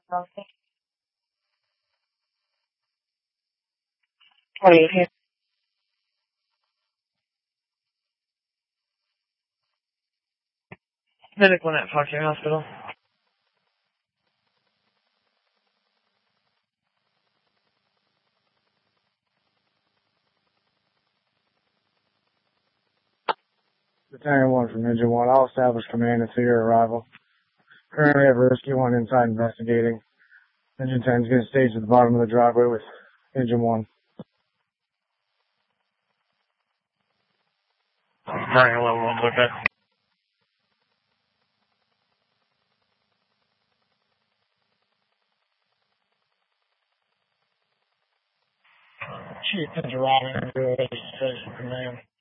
Medical at Parkview Hospital. Battalion 1 from Engine 1. I'll establish command until your arrival. Currently have Rescue 1 inside investigating. Engine 10 is going to stage at the bottom of the driveway with Engine 1. Brian level 1, look at. Chief, Engine Robin, command.